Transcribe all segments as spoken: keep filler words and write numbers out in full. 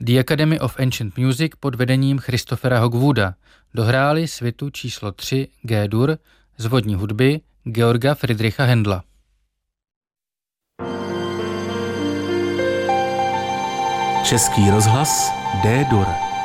The Academy of Ancient Music pod vedením Christophera Hogwooda dohráli svitu číslo tři G-dur z vodní hudby Georga Friedricha Händla. Český rozhlas D-dur.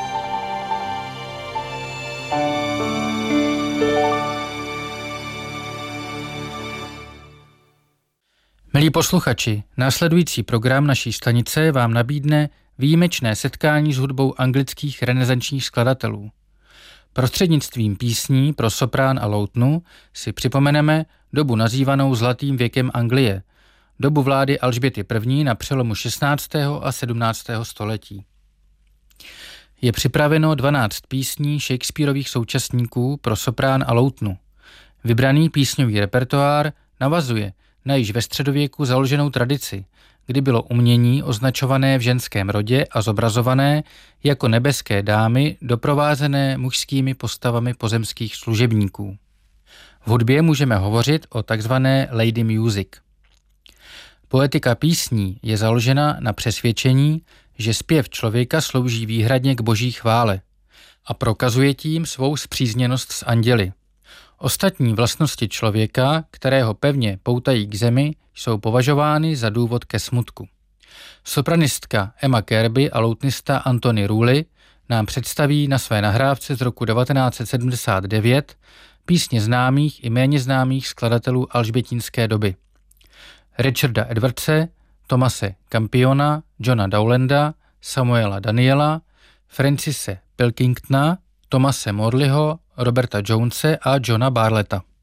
Milí posluchači, následující program naší stanice vám nabídne výjimečné setkání s hudbou anglických renesančních skladatelů. Prostřednictvím písní pro soprán a loutnu si připomeneme dobu nazývanou Zlatým věkem Anglie, dobu vlády Alžběty I. na přelomu šestnáctého a sedmnáctého století. Je připraveno dvanáct písní Shakespearových současníků pro soprán a loutnu. Vybraný písňový repertoár navazuje na již ve středověku založenou tradici, kdy bylo umění označované v ženském rodě a zobrazované jako nebeské dámy doprovázené mužskými postavami pozemských služebníků. V hudbě můžeme hovořit o takzvané lady music. Poetika písní je založena na přesvědčení, že zpěv člověka slouží výhradně k boží chvále a prokazuje tím svou spřízněnost s anděli. Ostatní vlastnosti člověka, které ho pevně poutají k zemi, jsou považovány za důvod ke smutku. Sopranistka Emma Kirby a loutnista Anthony Rowley nám představí na své nahrávce z roku devatenáct set sedmdesát devět písně známých i méně známých skladatelů alžbětínské doby. Richarda Edwardse, Thomase Campiona, Johna Dowlanda, Samuela Daniela, Francise Pilkingtona, Thomase Morleyho, Roberta Jonese a Johna Barletta.